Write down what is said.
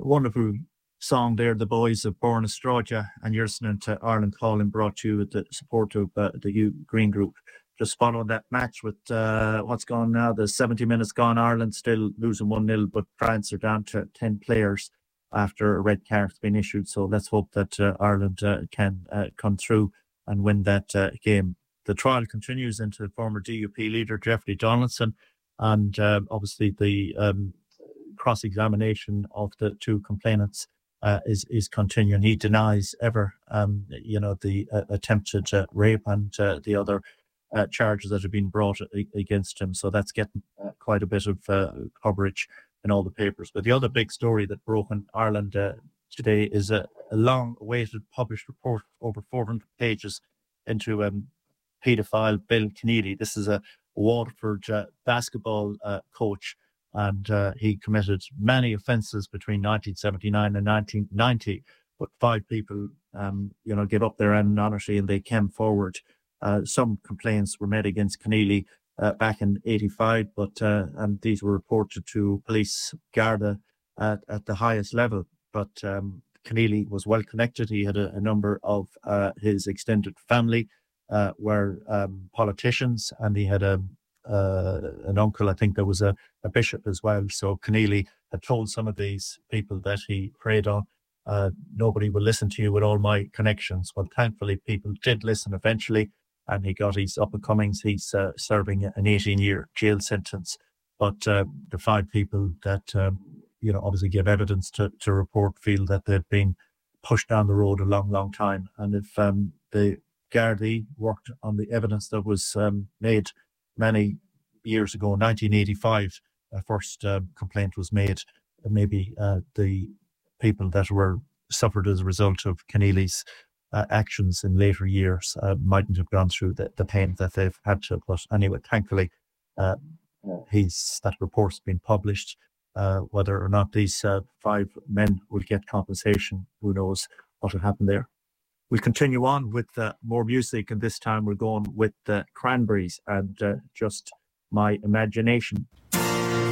wonderful song there, The Boys of Born Astrologia, and you're listening to Ireland Calling, brought to you with the support of the U Green Group. Just following that match with what's gone now, the 70 minutes gone, Ireland still losing 1-0, but France are down to 10 players after a red card's been issued. So let's hope that Ireland can come through and win that game. The trial continues into former DUP leader Jeffrey Donaldson, and obviously the cross-examination of the two complainants is continuing. He denies ever, the attempted rape and the other charges that have been brought against him. So that's getting quite a bit of coverage in all the papers. But the other big story that broke in Ireland today is a long-awaited published report over 400 pages into paedophile Bill Keneally. This is a Waterford basketball coach, and he committed many offences between 1979 and 1990. But 5 people, gave up their anonymity and they came forward. Some complaints were made against Keneally back in 85, and these were reported to police Garda at the highest level. But Keneally was well connected. He had a number of his extended family were politicians, and he had an uncle, I think there was a bishop as well. So Keneally had told some of these people that he preyed on, nobody will listen to you with all my connections. Well, thankfully, people did listen eventually, and he got his up and comings. He's serving an 18-year jail sentence. But the 5 people that, obviously gave evidence to report feel that they've been pushed down the road a long, long time. And if the Gardaí worked on the evidence that was made many years ago, in 1985, a first complaint was made. Maybe the people that were suffered as a result of Keneally's actions in later years mightn't have gone through the pain that they've had to. But anyway, thankfully, that report's been published. Whether or not these 5 men will get compensation, who knows what will happen there. We'll continue on with more music, and this time we're going with the Cranberries and Just My Imagination.